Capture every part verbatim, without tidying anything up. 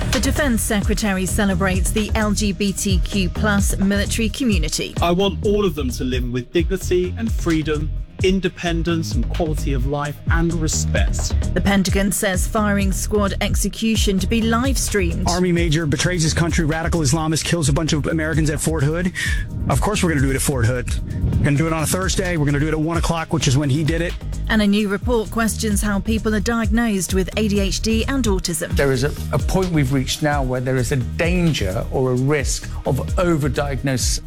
The Defence Secretary celebrates the L G B T Q plus military community. I want all of them to live with dignity and freedom, independence and quality of life and respect. The Pentagon says firing squad execution to be live streamed. Army major betrays his country, radical Islamist kills a bunch of Americans at Fort Hood. Of course we're going to do it at Fort Hood. We're going to do it on a Thursday. We're going to do it at one o'clock, which is when he did it. And a new report questions how people are diagnosed with A D H D and autism. There is a, a point we've reached now where there is a danger or a risk of overdiagnosis.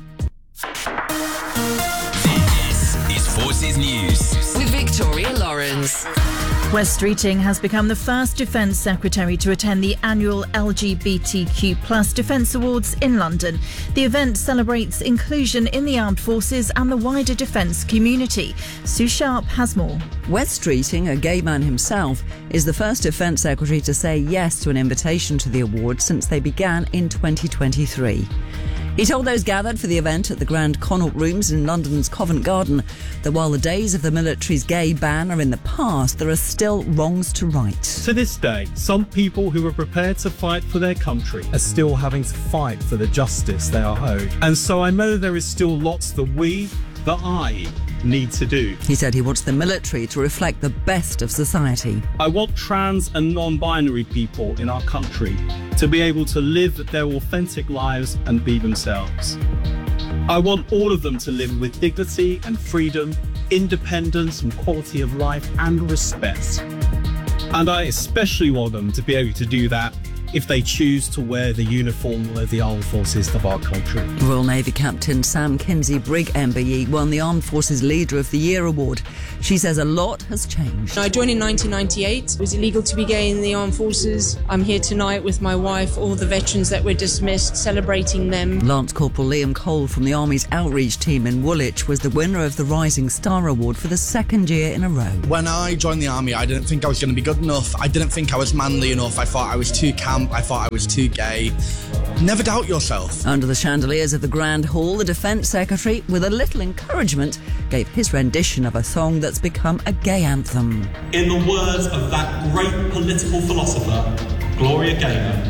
Forces News with Victoria Lawrence. Wes Streeting has become the first Defence Secretary to attend the annual L G B T Q plus Defence Awards in London. The event celebrates inclusion in the armed forces and the wider defence community. Sue Sharp has more. Wes Streeting, a gay man himself, is the first Defence Secretary to say yes to an invitation to the awards since they began in twenty twenty-three. He told those gathered for the event at the Grand Connaught Rooms in London's Covent Garden that while the days of the military's gay ban are in the past, there are still wrongs to right. To this day, some people who were prepared to fight for their country are still having to fight for the justice they are owed. And so I know there is still lots that we, that I, need to do. He said he wants the military to reflect the best of society. I want trans and non-binary people in our country to be able to live their authentic lives and be themselves. I want all of them to live with dignity and freedom, independence and quality of life and respect. And I especially want them to be able to do that if they choose to wear the uniform of the armed forces of our country. Royal Navy Captain Sam Kinsey Brig M B E won the Armed Forces Leader of the Year award. She says a lot has changed. I joined in nineteen ninety-eight. It was illegal to be gay in the armed forces. I'm here tonight with my wife, all the veterans that were dismissed, celebrating them. Lance Corporal Liam Cole from the Army's outreach team in Woolwich was the winner of the Rising Star Award for the second year in a row. When I joined the Army, I didn't think I was going to be good enough. I didn't think I was manly enough. I thought I was too camp. I thought I was too gay. Never doubt yourself. Under the chandeliers of the Grand Hall, the Defence Secretary, with a little encouragement, gave his rendition of a song that's become a gay anthem. In the words of that great political philosopher, Gloria Gaynor,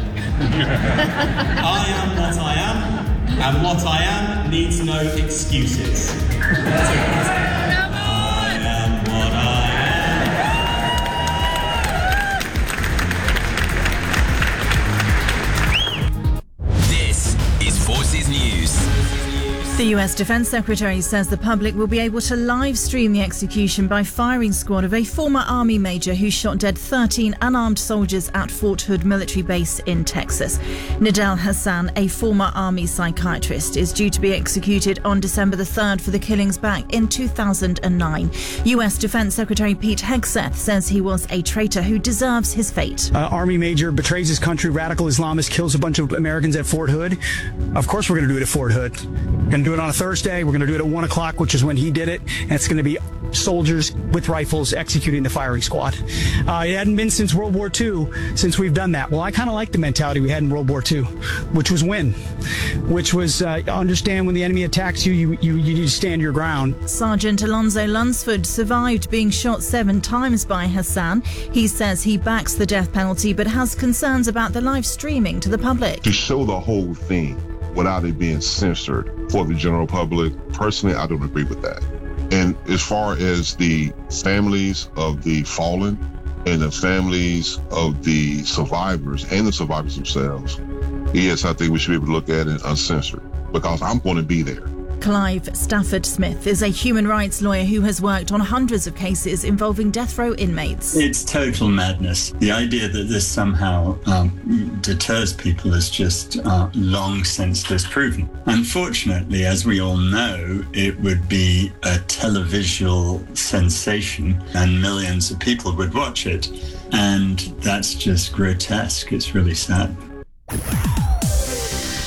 I am what I am, and what I am needs no excuses. I am what I am. Forces News. The U S Defence Secretary says the public will be able to live stream the execution by firing squad of a former Army major who shot dead thirteen unarmed soldiers at Fort Hood military base in Texas. Nidal Hassan, a former Army psychiatrist, is due to be executed on December the third for the killings back in two thousand nine. U S Defence Secretary Pete Hegseth says he was a traitor who deserves his fate. Uh, Army major betrays his country, radical Islamist kills a bunch of Americans at Fort Hood. Of course we're going to do it at Fort Hood. We're going to do it on a Thursday. We're going to do it at one o'clock, which is when he did it. And it's going to be soldiers with rifles executing the firing squad. Uh, it hadn't been since World War Two since we've done that. Well, I kind of like the mentality we had in World War Two, which was win, which was uh, understand when the enemy attacks you, you, you, you need to stand your ground. Sergeant Alonzo Lunsford survived being shot seven times by Hassan. He says he backs the death penalty but has concerns about the live streaming to the public. To show the whole thing without it being censored for the general public, personally, I don't agree with that. And as far as the families of the fallen and the families of the survivors and the survivors themselves, yes, I think we should be able to look at it uncensored because I'm going to be there. Clive Stafford Smith is a human rights lawyer who has worked on hundreds of cases involving death row inmates. It's total madness. The idea that this somehow um, deters people is just uh, long since disproven. Unfortunately, as we all know, it would be a televisual sensation and millions of people would watch it. And that's just grotesque. It's really sad.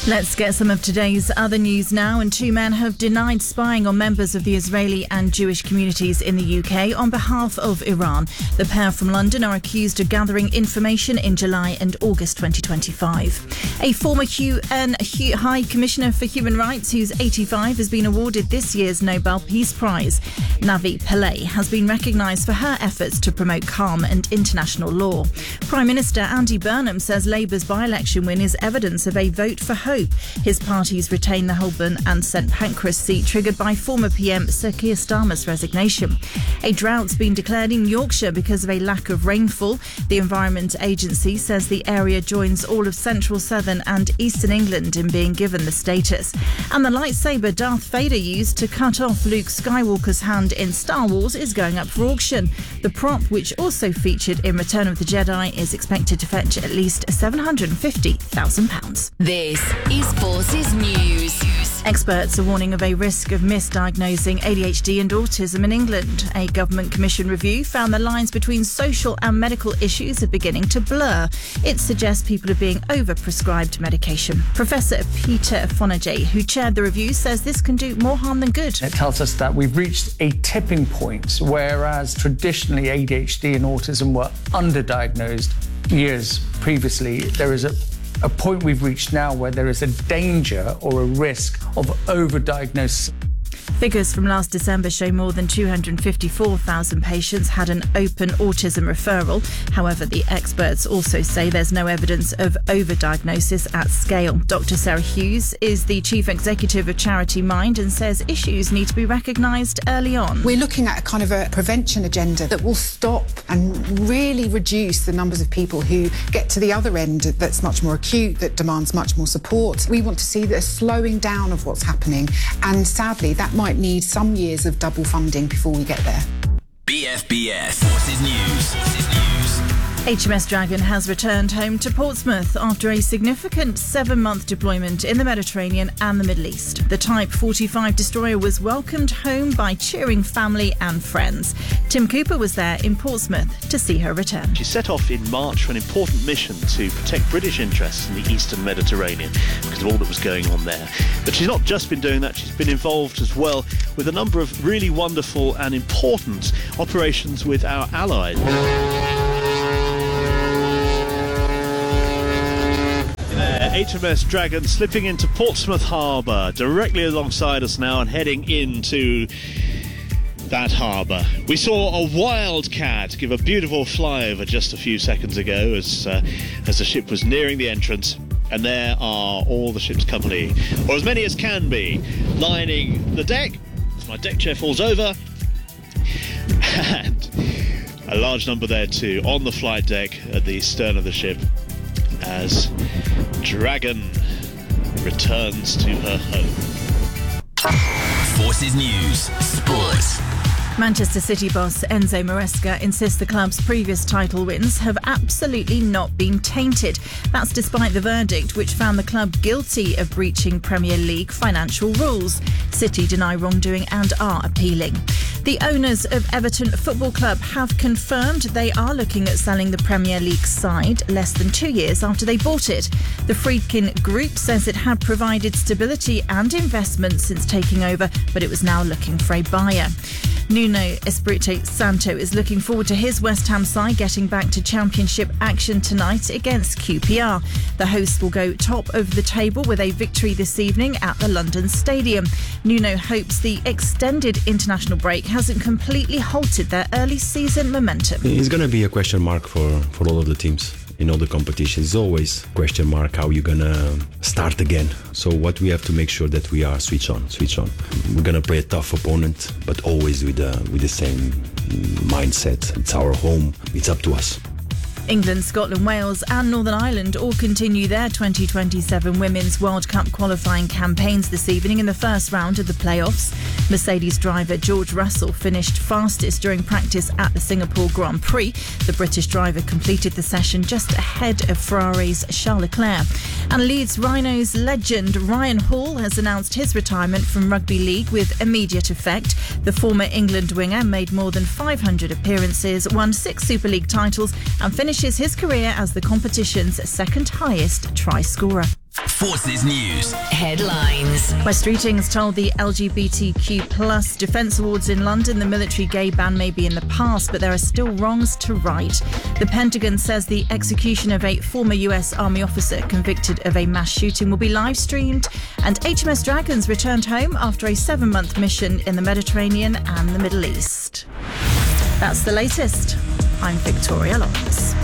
Let's get some of today's other news now. And two men have denied spying on members of the Israeli and Jewish communities in the U K on behalf of Iran. The pair from London are accused of gathering information in July and August twenty twenty-five. A former U N High Commissioner for Human Rights, who's eighty-five, has been awarded this year's Nobel Peace Prize. Navi Pillay has been recognised for her efforts to promote calm and international law. Prime Minister Andy Burnham says Labour's by-election win is evidence of a vote for hope. His parties retain the Holborn and St Pancras seat, triggered by former P M Sir Keir Starmer's resignation. A drought's been declared in Yorkshire because of a lack of rainfall. The Environment Agency says the area joins all of central, southern and eastern England in being given the status. And the lightsaber Darth Vader used to cut off Luke Skywalker's hand in Star Wars is going up for auction. The prop, which also featured in Return of the Jedi, is expected to fetch at least seven hundred fifty thousand pounds. This is Forces News. Experts are warning of a risk of misdiagnosing A D H D and autism in England. A government commission review found the lines between social and medical issues are beginning to blur. It suggests people are being overprescribed medication. Professor Peter Fonagy, who chaired the review, says this can do more harm than good. It tells us that we've reached a tipping point, whereas traditionally A D H D and autism were underdiagnosed years previously. There is a A point we've reached now where there is a danger or a risk of overdiagnosis. Figures from last December show more than two hundred fifty-four thousand patients had an open autism referral. However, the experts also say there's no evidence of overdiagnosis at scale. Doctor Sarah Hughes is the chief executive of Charity Mind and says issues need to be recognised early on. We're looking at a kind of a prevention agenda that will stop and really reduce the numbers of people who get to the other end that's much more acute, that demands much more support. We want to see the slowing down of what's happening, and sadly that might need some years of double funding before we get there. B F B S Forces News. Forces News. H M S Dragon has returned home to Portsmouth after a significant seven-month deployment in the Mediterranean and the Middle East. The Type forty-five destroyer was welcomed home by cheering family and friends. Tim Cooper was there in Portsmouth to see her return. She set off in March for an important mission to protect British interests in the Eastern Mediterranean because of all that was going on there. But she's not just been doing that, she's been involved as well with a number of really wonderful and important operations with our allies. Uh, H M S Dragon slipping into Portsmouth Harbour, directly alongside us now and heading into that harbour. We saw a Wildcat give a beautiful flyover just a few seconds ago as, uh, as the ship was nearing the entrance. And there are all the ship's company, or as many as can be, lining the deck as my deck chair falls over. And a large number there too on the flight deck at the stern of the ship as Dragon returns to her home. Forces News. Sports. Manchester City boss Enzo Maresca insists the club's previous title wins have absolutely not been tainted. That's despite the verdict, which found the club guilty of breaching Premier League financial rules. City deny wrongdoing and are appealing. The owners of Everton Football Club have confirmed they are looking at selling the Premier League side less than two years after they bought it. The Friedkin Group says it had provided stability and investment since taking over, but it was now looking for a buyer. Nuno Espirito Santo is looking forward to his West Ham side getting back to Championship action tonight against Q P R. The hosts will go top of the table with a victory this evening at the London Stadium. Nuno hopes the extended international break hasn't completely halted their early season momentum. It's going to be a question mark for, for all of the teams. In all the competitions, always question mark how you're gonna start again. So what we have to make sure that we are switch on, switch on. We're gonna play a tough opponent, but always with uh, with the same mindset. It's our home. It's up to us. England, Scotland, Wales and Northern Ireland all continue their twenty twenty-seven Women's World Cup qualifying campaigns this evening in the first round of the playoffs. Mercedes driver George Russell finished fastest during practice at the Singapore Grand Prix. The British driver completed the session just ahead of Ferrari's Charles Leclerc. And Leeds Rhinos legend Ryan Hall has announced his retirement from rugby league with immediate effect. The former England winger made more than five hundred appearances, won six Super League titles and finished his career as the competition's second highest try scorer. Forces News. Headlines. West Streetings told the L G B T Q plus Defence Awards in London the military gay ban may be in the past, but there are still wrongs to right. The Pentagon says the execution of a former U S Army officer convicted of a mass shooting will be live streamed, and H M S Dragons returned home after a seven-month mission in the Mediterranean and the Middle East. That's the latest. I'm Victoria Lawrence.